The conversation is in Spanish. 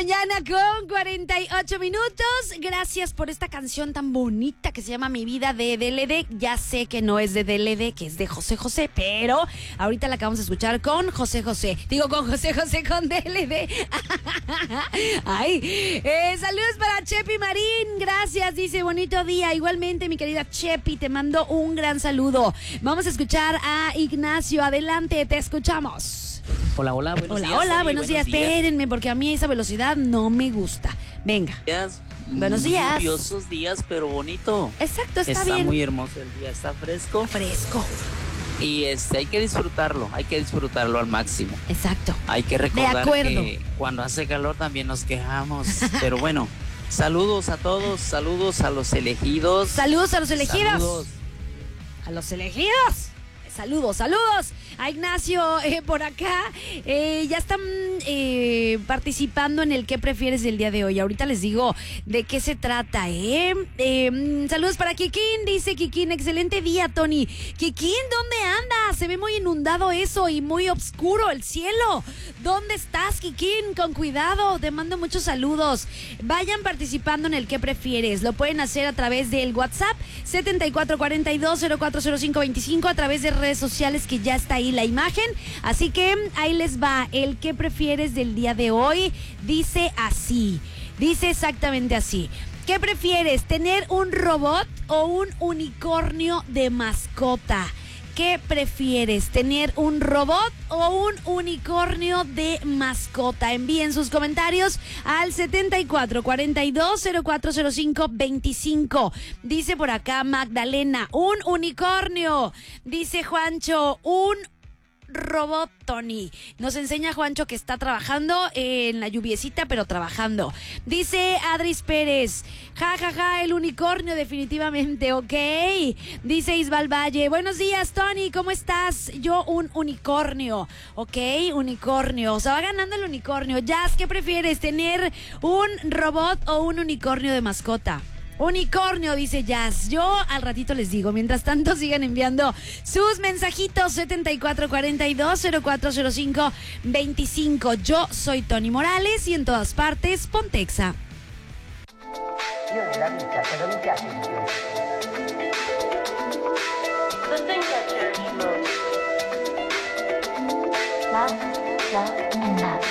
mañana con 48 minutos. Gracias por esta canción tan bonita que se llama Mi Vida de DLD. Ya sé que no es de DLD, que es de José José, pero ahorita la acabamos de escuchar con José José. Digo con José José con DLD. Ay, saludos para Chepi Marín. Gracias, dice bonito día. Igualmente, mi querida Chepi, te mando un gran saludo. Vamos a escuchar a Ignacio. Adelante, te escuchamos. Hola, hola, buenos días. Hola, buenos días. Espérenme, porque a mí esa velocidad no me gusta. Venga. Buenos días. Lluviosos días, pero bonito. Exacto, está bien. bien. Está muy hermoso el día, está fresco. Fresco. Y hay que disfrutarlo al máximo. Exacto. Hay que recordar De que cuando hace calor también nos quejamos. Pero bueno, saludos a todos, saludos a los elegidos. Saludos a los elegidos. Saludos. A los elegidos. Saludos a Ignacio por acá. Ya están participando en el ¿Qué prefieres del día de hoy? Ahorita les digo de qué se trata, saludos para Kikín, dice Kikín. Excelente día, Tony. Kikín, ¿dónde andas? Se ve muy inundado eso y muy oscuro el cielo. ¿Dónde estás, Kikín? Con cuidado, te mando muchos saludos. Vayan participando en el ¿Qué prefieres? Lo pueden hacer a través del WhatsApp 7442040525, a través de redes sociales, que ya está ahí la imagen. Así que ahí les va el ¿Qué prefieres del día de hoy? Dice así, dice exactamente así. ¿Qué prefieres, tener un robot o un unicornio de mascota? ¿Qué prefieres, tener un robot o un unicornio de mascota? Envíen sus comentarios al 7442040525. Dice por acá Magdalena, un unicornio. Dice Juancho, un robot, Tony. Nos enseña Juancho que está trabajando en la lluviecita, pero trabajando. Dice Adris Pérez, el unicornio definitivamente, ok. Dice Isbal Valle, buenos días, Tony, ¿cómo estás? Yo un unicornio, ok, unicornio. O sea, va ganando el unicornio. Jazz, ¿qué prefieres, tener un robot o un unicornio de mascota? Unicornio, dice Jazz. Yo al ratito les digo. Mientras tanto, sigan enviando sus mensajitos 7442040525. Yo soy Tony Morales y en todas partes, Pontexa. Io nella vita, cosa mi piace di più? The things I cherish most. Love, love, and love.